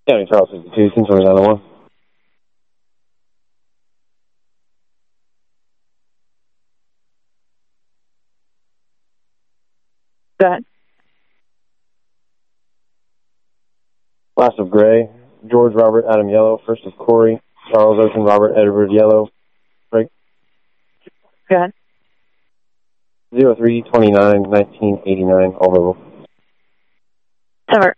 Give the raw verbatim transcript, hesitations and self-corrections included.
County Charles fifty-two, ten twenty-nine oh one. Go ahead. Last of Gray, George Robert Adam Yellow, first of Corey, Charles Ocean Robert Edward Yellow, break. Go ahead. zero three twenty-nine nineteen eighty-nine, all verbal. Over.